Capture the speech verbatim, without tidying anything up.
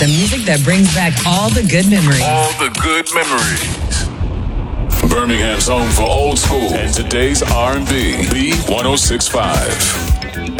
The music that brings back all the good memories. All the good memories. Birmingham's home for old school and today's R and B. B one oh six point five.